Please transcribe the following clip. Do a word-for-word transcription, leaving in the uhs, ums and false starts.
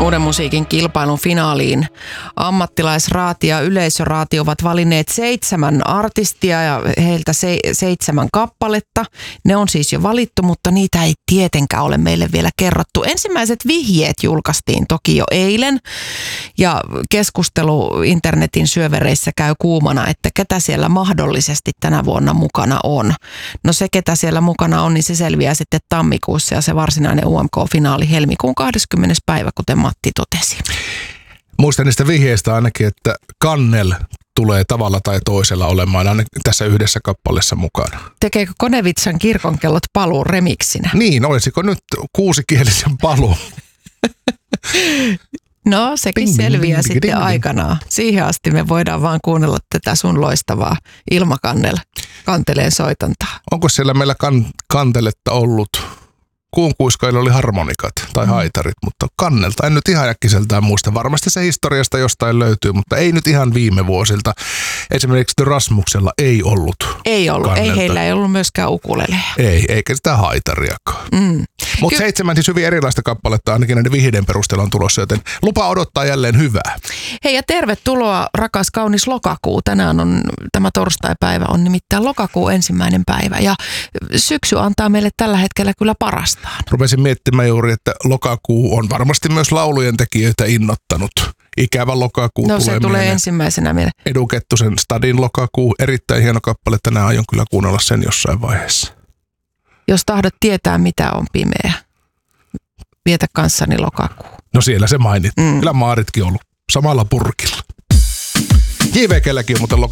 Uuden musiikin kilpailun finaaliin ammattilaisraati ja yleisöraati ovat valinneet seitsemän artistia ja heiltä se, seitsemän kappaletta. Ne on siis jo valittu, mutta niitä ei tietenkään ole meille vielä kerrottu. Ensimmäiset vihjeet julkaistiin toki jo eilen ja keskustelu internetin syövereissä käy kuumana, että ketä siellä mahdollisesti tänä vuonna mukana on. No se, ketä siellä mukana on, niin se selviää sitten tammikuussa ja se varsinainen U M K-finaali helmikuun kahdeskymmenes päivä, kuten Matti totesi. Muistan niistä vihjeistä ainakin, että Kannel tulee tavalla tai toisella olemaan aina tässä yhdessä kappaleessa mukana. Tekeekö Konevitsan kirkonkellot paluun remiksinä? Niin, olisiko nyt kuusikielisen paluu? No, sekin ding, selviää ding, sitten ding, ding. aikanaan. Siihen asti me voidaan vaan kuunnella tätä sun loistavaa Ilmakannel kanteleen soitantaa. Onko siellä meillä kan, kanteletta ollut? Kuunkuiskailla oli harmonikat tai haitarit, mutta Kannelta en nyt ihan äkkiseltään muista. Varmasti se historiasta jostain löytyy, mutta ei nyt ihan viime vuosilta. Esimerkiksi Rasmuksella ei ollut Ei ollut, Kannelta. Ei heillä ei ollut myöskään ukuleleja. Ei, eikä sitä haitariakaan. Mm. Mutta Ky- seitsemän siis hyvin erilaista kappaletta ainakin näiden vihjeiden perusteella on tulossa, joten lupa odottaa jälleen hyvää. Hei ja tervetuloa rakas kaunis lokakuu. Tänään on tämä torstaipäivä on nimittäin lokakuun ensimmäinen päivä ja syksy antaa meille tällä hetkellä kyllä parasta. Rupesin miettimään juuri, että lokakuu on varmasti myös laulujen tekijöitä innottanut. Ikävä lokakuu no, tulee se tulee ensimmäisenä mieleen. Edu Kettusen Stadin lokakuu, erittäin hieno kappale. Tänään aion kyllä kuunnella sen jossain vaiheessa. Jos tahdot tietää, mitä on pimeä, vietä kanssani lokakuu. No siellä se mainit. Mm. Kyllä Maaritkin on ollut samalla purkilla. J V K:lläkin on muuten